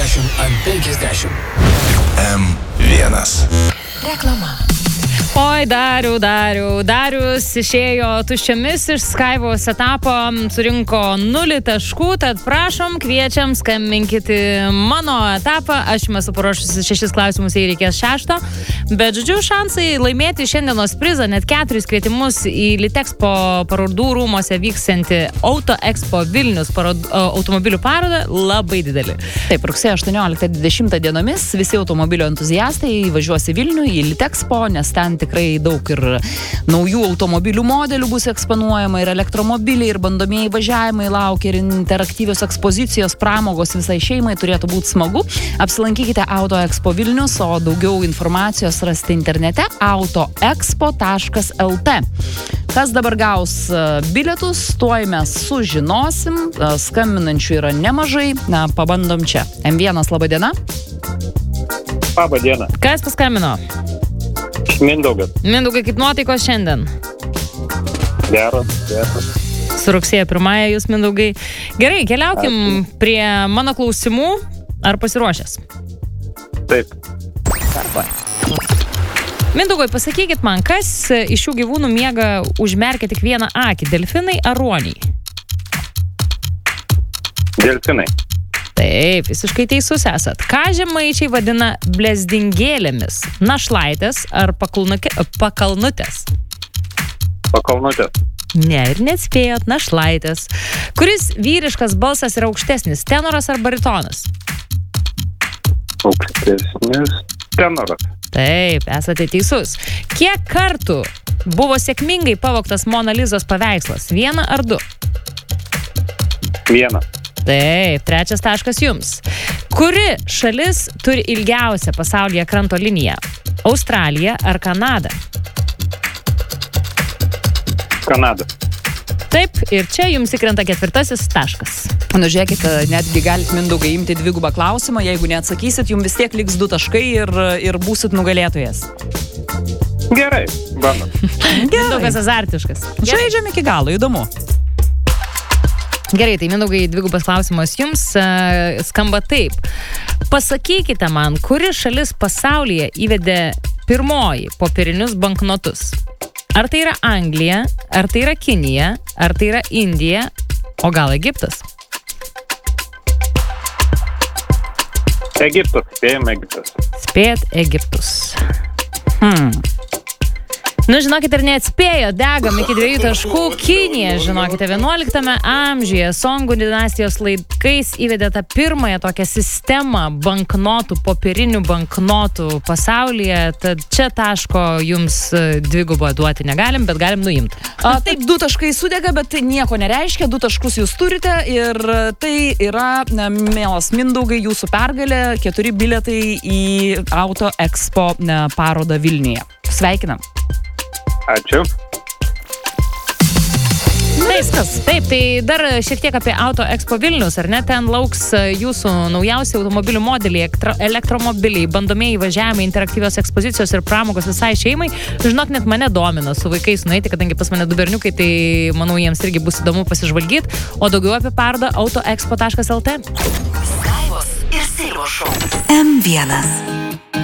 50 ant 50. M1. Reklama. Oi, Darius išėjo tuščiomis iš Skaivos etapo, surinko 0 taškų, tad prašom, kviečiam, skambinkite mano etapą, aš jums esu paruošusi 6 klausimus, jei reikės 6, bet žodžiu, šansai laimėti šiandienos prizą, net 4 kvietimus į Litexpo parodų rūmose vyksianti Auto Expo Vilnius automobilių parodą labai dideli. Taip, rugsėjo 18-20 dienomis visi automobilio entuziastai važiuos į Vilnių, į Litexpo, nes ten tikrai daug ir naujų automobilių modelių bus eksponuojama, ir elektromobiliai, ir bandomieji važiavimai laukia, ir interaktyvios ekspozicijos, pramogos visai šeimai, turėtų būti smagu. Apsilankykite Auto Expo Vilnius, o daugiau informacijos rasite internete autoexpo.lt. Kas dabar gaus bilietus, tuoj mes sužinosim, skambinančių yra nemažai, pabandom čia. M1, laba diena. Labą dieną. Kas paskambino? Mindaugas. Mindaugai, kaip nuotaikos šiandien? Geras. Su rugsėjo 1 jūs, Mindaugai. Gerai, keliaukim prie mano klausimų. Ar pasiruošęs? Taip. Mindaugai, pasakykit man, kas iš šių gyvūnų miega užmerkia tik vieną akį? Delfinai ar ruoniai? Delfinai. Taip, visiškai teisus esat. Ką žemaičiai vadina blezdingėlėmis? Našlaitės ar pakalnutės? Pakalnutės. Ne, ir neatspėjot, našlaitės. Kuris vyriškas balsas yra aukštesnis, tenoras ar baritonas? Aukštesnis tenoras. Taip, esate teisus. Kiek kartų buvo sėkmingai pavogtas Mona Lizos paveikslas? 1 ar 2? 1. Taip, 3 taškas jums. Kuri šalis turi ilgiausią pasaulyje kranto liniją? Australija ar Kanada? Kanada. Taip, ir čia jums įkrenta 4 taškas. Nu, žiūrėkit, netgi galite, Mindaugai, imti 2 klausimą, jeigu neatsakysit, jums vis tiek liks 2 taškai ir būsit nugalėtojas. Gerai, bandom. Mindaugas azartiškas. Žaidžiam iki galo, įdomu. Gerai, tai Mindaugai, 2 klausimas jums skamba taip. Pasakykite man, kuri šalis pasaulyje įvedė pirmoji popierinius banknotus? Ar tai yra Anglija, ar tai yra Kinija, ar tai yra Indija, o gal Egiptas? Egiptas, spėjom Egiptas. Spėjat Egiptus. Nu, žinokit, ir neatspėjo, degam iki 2 taškų. Kinija, žinokite, 11 amžiuje Songų dinastijos laikais įvedė tą pirmąją tokią sistemą banknotų, popierinių banknotų pasaulyje. Tad čia taško jums 2 duoti negalim, bet galim nuimti. Taip, 2 taškai sudega, bet tai nieko nereiškia, 2 taškus jūs turite ir tai yra, mielas Mindaugai, jūsų pergalė, 4 bilietai į Auto Expo parodą Vilniuje. Sveikinam. Ačiū. Taip, tai dar šiek tiek apie Auto Expo Vilnius, ar ne? Ten lauks jūsų naujausi automobilių modeliai, elektromobiliai, bandomieji važiavimai, interaktyvios ekspozicijos ir pramogos visai šeimai. Žinok, net mane domina su vaikais nueiti, kadangi pas mane 2 berniukai, tai manau, jiems irgi bus įdomu pasižvalgyti. O daugiau apie parodą autoexpo.lt. Skaivos ir Silvos šou. M1.